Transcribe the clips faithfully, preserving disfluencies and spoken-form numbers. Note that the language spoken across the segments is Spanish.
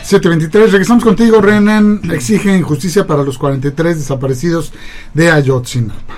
siete veintitrés, regresamos contigo, Renan. Exigen justicia para los cuarenta y tres desaparecidos de Ayotzinapa.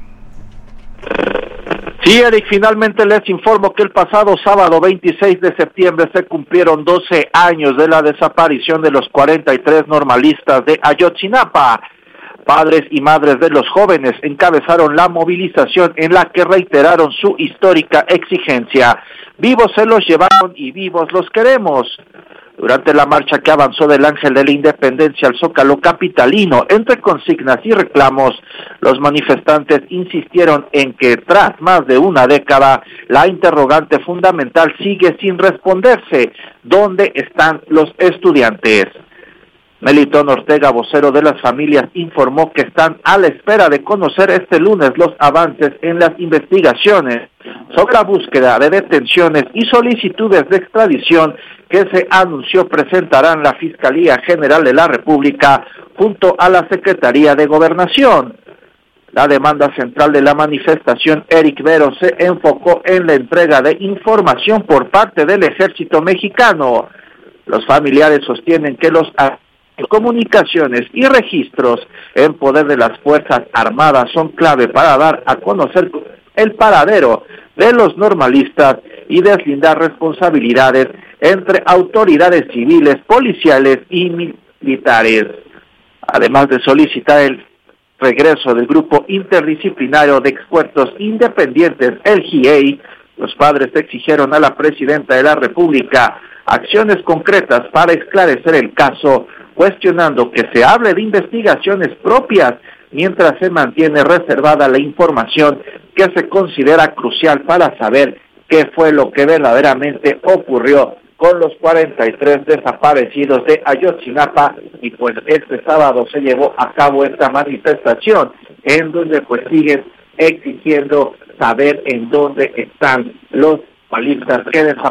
Sí, Eric, finalmente les informo que el pasado sábado veintiséis de septiembre se cumplieron doce años de la desaparición de los cuarenta y tres normalistas de Ayotzinapa. Padres y madres de los jóvenes encabezaron la movilización en la que reiteraron su histórica exigencia. Vivos se los llevaron y vivos los queremos. Durante la marcha que avanzó del Ángel de la Independencia al Zócalo capitalino, entre consignas y reclamos, los manifestantes insistieron en que tras más de una década, la interrogante fundamental sigue sin responderse: ¿dónde están los estudiantes? Melitón Ortega, vocero de las familias, informó que están a la espera de conocer este lunes los avances en las investigaciones sobre la búsqueda de detenciones y solicitudes de extradición que se anunció presentarán la Fiscalía General de la República junto a la Secretaría de Gobernación. La demanda central de la manifestación, Eric Vero, se enfocó en la entrega de información por parte del Ejército Mexicano. Los familiares sostienen que los comunicaciones y registros en poder de las Fuerzas Armadas son clave para dar a conocer el paradero de los normalistas y deslindar responsabilidades entre autoridades civiles, policiales y militares. Además de solicitar el regreso del grupo interdisciplinario de expertos independientes, el G I E I, los padres exigieron a la presidenta de la República acciones concretas para esclarecer el caso, cuestionando que se hable de investigaciones propias mientras se mantiene reservada la información que se considera crucial para saber qué fue lo que verdaderamente ocurrió con los cuarenta y tres desaparecidos de Ayotzinapa. Y pues este sábado se llevó a cabo esta manifestación en donde pues siguen exigiendo saber en dónde están los normalistas que desaparecieron.